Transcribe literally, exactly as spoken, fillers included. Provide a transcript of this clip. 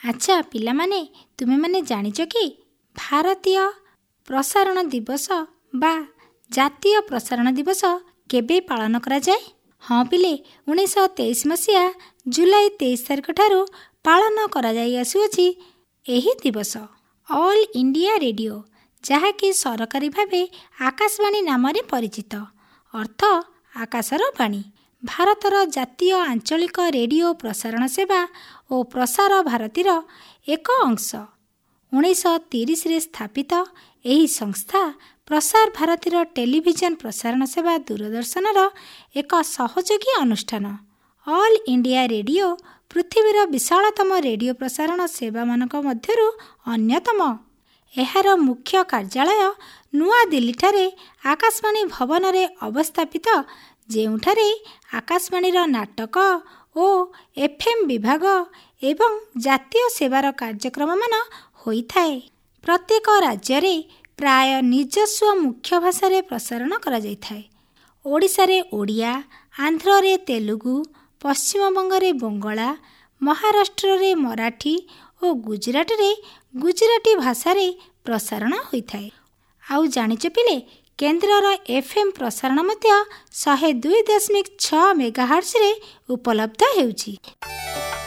ଆଚ୍ଛା ପିଲାମାନେ, ତୁମେମାନେ ଜାଣିଛ କି ଭାରତୀୟ ପ୍ରସାରଣ ଦିବସ ବା ଜାତୀୟ ପ୍ରସାରଣ ଦିବସ କେବେ ପାଳନ କରାଯାଏ? ହଁ ପିଲେ, ଉଣେଇଶହ ତେଇଶ ମସିହା ଜୁଲାଇ ତେଇଶ ତାରିଖ ଠାରୁ ପାଳନ କରାଯାଇ ଆସୁଅଛି ଏହି ଦିବସ। ଅଲ୍ ଇଣ୍ଡିଆ ରେଡ଼ିଓ, ଯାହାକି ସରକାରୀ ଭାବେ ଆକାଶବାଣୀ ନାମରେ ପରିଚିତ, ଅର୍ଥ ଆକାଶର ବାଣୀ, ଭାରତର ଜାତୀୟ ଆଞ୍ଚଳିକ ରେଡ଼ିଓ ପ୍ରସାରଣ ସେବା ଓ ପ୍ରସାର ଭାରତୀର ଏକ ଅଂଶ। ଉଣେଇଶହ ତିରିଶରେ ସ୍ଥାପିତ ଏହି ସଂସ୍ଥା ପ୍ରସାର ଭାରତୀର ଟେଲିଭିଜନ ପ୍ରସାରଣ ସେବା ଦୂରଦର୍ଶନର ଏକ ସହଯୋଗୀ ଅନୁଷ୍ଠାନ। ଅଲ୍ ଇଣ୍ଡିଆ ରେଡ଼ିଓ ପୃଥିବୀର ବିଶାଳତମ ରେଡ଼ିଓ ପ୍ରସାରଣ ସେବାମାନଙ୍କ ମଧ୍ୟରୁ ଅନ୍ୟତମ। ଏହାର ମୁଖ୍ୟ କାର୍ଯ୍ୟାଳୟ ନୂଆଦିଲ୍ଲୀଠାରେ ଆକାଶବାଣୀ ଭବନରେ ଅବସ୍ଥାପିତ, ଯେଉଁଠାରେ ଆକାଶବାଣୀର ନାଟକ ଓ ଏଫ୍ଏମ୍ ବିଭାଗ ଏବଂ ଜାତୀୟ ସେବାର କାର୍ଯ୍ୟକ୍ରମମାନ ହୋଇଥାଏ। ପ୍ରତ୍ୟେକ ରାଜ୍ୟରେ ପ୍ରାୟ ନିଜସ୍ୱ ମୁଖ୍ୟ ଭାଷାରେ ପ୍ରସାରଣ କରାଯାଇଥାଏ। ଓଡ଼ିଶାରେ ଓଡ଼ିଆ, ଆନ୍ଧ୍ରରେ ତେଲୁଗୁ, ପଶ୍ଚିମବଙ୍ଗରେ ବଙ୍ଗଳା, ମହାରାଷ୍ଟ୍ରରେ ମରାଠୀ ଓ ଗୁଜରାଟରେ ଗୁଜରାଟୀ ଭାଷାରେ ପ୍ରସାରଣ ହୋଇଥାଏ। ଆଉ ଜାଣିଛ ପିଲେ, କେନ୍ଦ୍ରର ଏଫ୍ଏମ୍ ପ୍ରସାରଣ ମଧ୍ୟ ଶହେ ଦୁଇ ଦଶମିକ ଛଅ ମେଗାହର୍ଟ୍ଜରେ ଉପଲବ୍ଧ ହେଉଛି।